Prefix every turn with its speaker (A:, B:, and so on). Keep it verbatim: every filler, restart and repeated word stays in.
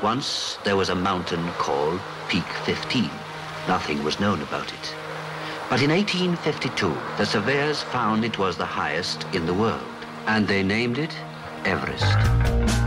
A: Once there was a mountain called Peak fifteen. Nothing was known about it. But in eighteen fifty-two, the surveyors found it was the highest in the world, and they named it Everest.